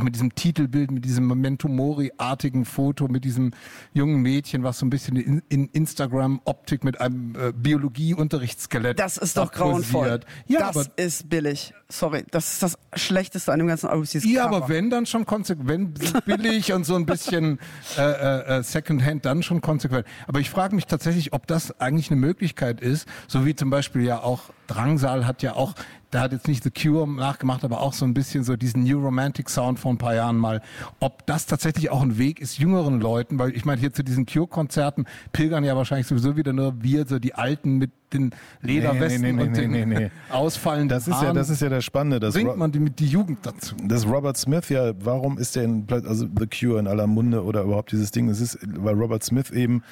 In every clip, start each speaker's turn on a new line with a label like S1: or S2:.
S1: auch mit diesem Titelbild, mit diesem Memento Mori-artigen Foto, mit diesem jungen Mädchen, was so ein bisschen in Instagram-Optik mit einem Biologieunterrichtsskelett.
S2: Das ist doch grauenvoll.
S1: Ja,
S2: das ist billig. Sorry, das ist das Schlechteste an dem ganzen Album.
S1: Ja, aber wenn dann schon konsequent, billig und so ein bisschen Secondhand, dann schon konsequent. Aber ich frage mich tatsächlich, ob das eigentlich eine Möglichkeit ist, so wie zum Beispiel ja auch Drangsal hat ja auch, da hat jetzt nicht The Cure nachgemacht, aber auch so ein bisschen so diesen New Romantic Sound vor ein paar Jahren mal, ob das tatsächlich auch ein Weg ist, jüngeren Leuten, weil ich meine, hier zu diesen Cure-Konzerten pilgern ja wahrscheinlich sowieso wieder nur wir, so die Alten mit den Lederwesten und den ausfallenden Haaren.
S3: Das ist ja das Spannende.
S1: Bringt man die Jugend dazu?
S3: Das Robert Smith ja, warum ist der also The Cure in aller Munde oder überhaupt dieses Ding? Das ist, weil Robert Smith eben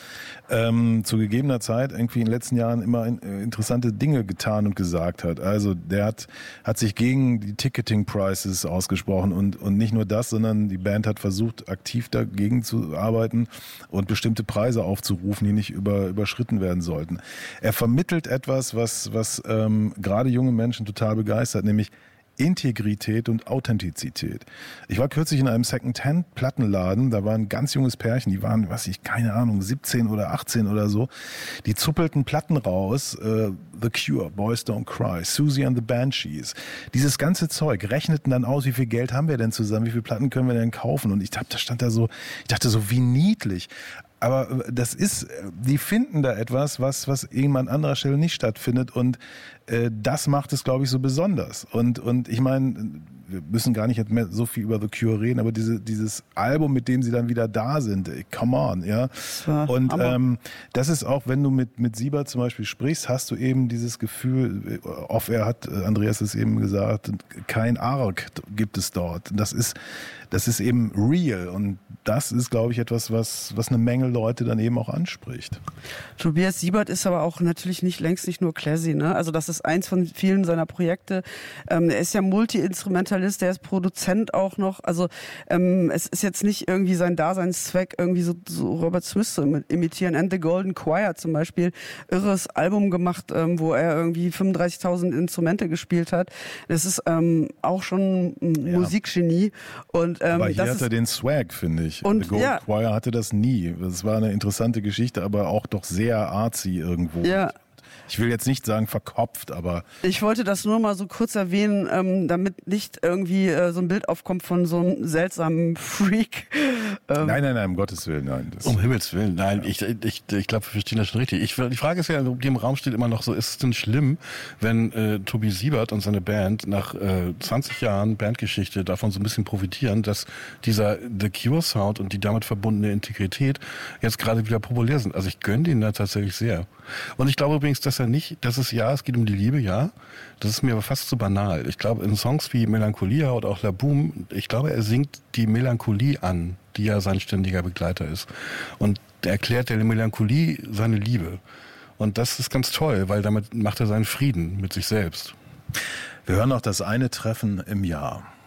S3: zu gegebener Zeit irgendwie in den letzten Jahren immer interessante Dinge getan und gesagt hat. Also der hat sich gegen die Ticketing Prices ausgesprochen und nicht nur das, sondern die Band hat versucht, aktiv dagegen zu arbeiten und bestimmte Preise aufzurufen, die nicht überschritten werden sollten. Er vermittelt etwas, was gerade junge Menschen total begeistert, nämlich Integrität und Authentizität. Ich war kürzlich in einem Second-Hand-Plattenladen, da war ein ganz junges Pärchen, die waren, keine Ahnung, 17 oder 18 oder so, die zuppelten Platten raus, The Cure, Boys Don't Cry, Susie and the Banshees, dieses ganze Zeug, rechneten dann aus, wie viel Geld haben wir denn zusammen, wie viele Platten können wir denn kaufen und ich dachte so, wie niedlich. Aber die finden da etwas, was irgendwann an anderer Stelle nicht stattfindet und das macht es, glaube ich, so besonders. Und ich meine, wir müssen gar nicht mehr so viel über The Cure reden, aber dieses Album, mit dem sie dann wieder da sind, come on, ja. Und das ist auch, wenn du mit Siebert zum Beispiel sprichst, hast du eben dieses Gefühl, off-air hat Andreas es eben gesagt, kein Arg gibt es dort. Das ist eben real und das ist, glaube ich, etwas, was eine Menge Leute dann eben auch anspricht.
S2: Tobias Siebert ist aber auch natürlich längst nicht nur Classy, ne? Also das ist eins von vielen seiner Projekte. Er ist ja Multi-Instrumentalist, der ist Produzent auch noch. Also es ist jetzt nicht irgendwie sein Daseinszweck, irgendwie so Robert Smith zu imitieren. And the Golden Choir zum Beispiel, irres Album gemacht, wo er irgendwie 35.000 Instrumente gespielt hat. Das ist auch schon ein Musikgenie. Und,
S3: aber hier hat er den Swag, finde ich.
S2: Und
S3: The Golden Choir hatte das nie. Das war eine interessante Geschichte, aber auch doch sehr artsy irgendwo.
S2: Ja.
S3: Ich will jetzt nicht sagen verkopft, aber... Ich
S2: wollte das nur mal so kurz erwähnen, damit nicht irgendwie so ein Bild aufkommt von so einem seltsamen Freak.
S3: Nein, um Gottes Willen, nein.
S4: Um Himmels Willen, nein. Ja. Ich glaube, wir verstehen das schon richtig. Die Frage ist ja, die im Raum steht immer noch so, ist es denn schlimm, wenn Tobi Siebert und seine Band nach 20 Jahren Bandgeschichte davon so ein bisschen profitieren, dass dieser The Cure Sound und die damit verbundene Integrität jetzt gerade wieder populär sind. Also ich gönne denen da tatsächlich sehr. Und ich glaube übrigens, dass es geht um die Liebe, ja. Das ist mir aber fast zu banal. Ich glaube, in Songs wie Melancholia oder auch La Boom, ich glaube, er singt die Melancholie an, die ja sein ständiger Begleiter ist. Und er erklärt der Melancholie seine Liebe. Und das ist ganz toll, weil damit macht er seinen Frieden mit sich selbst.
S3: Wir hören noch das eine Treffen im Jahr.